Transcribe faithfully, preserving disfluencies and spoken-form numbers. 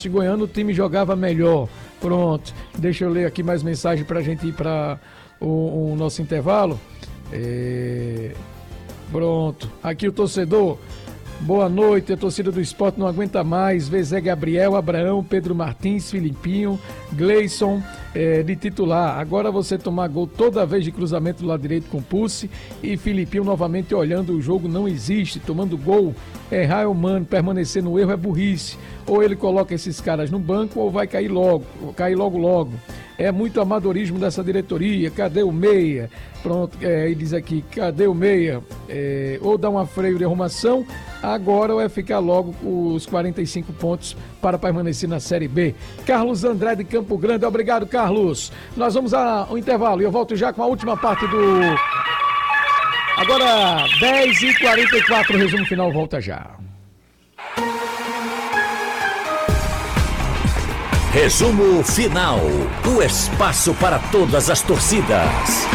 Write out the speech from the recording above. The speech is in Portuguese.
Goiano o time jogava melhor. Pronto, deixa eu ler aqui mais mensagem pra gente ir para o, o nosso intervalo. É... Pronto, aqui o torcedor. Boa noite, a torcida do esporte não aguenta mais. Vê Zé Gabriel, Abraão, Pedro Martins, Filipinho, Gleison é, de titular. Agora você tomar gol toda vez de cruzamento do lado direito com Pulse e Filipinho novamente olhando o jogo não existe, tomando gol. Errar é humano, permanecer no erro é burrice. Ou ele coloca esses caras no banco ou vai cair logo, cair logo logo. É muito amadorismo dessa diretoria. Cadê o meia? Pronto, é, ele diz aqui, cadê o meia? É, ou dá uma freio de arrumação, agora ou é ficar logo com os quarenta e cinco pontos para permanecer na Série B. Carlos André de Campo Grande, obrigado, Carlos. Nós vamos ao intervalo e eu volto já com a última parte do... Agora, dez e quarenta e quatro, resumo final, volta já. Resumo final, o espaço para todas as torcidas.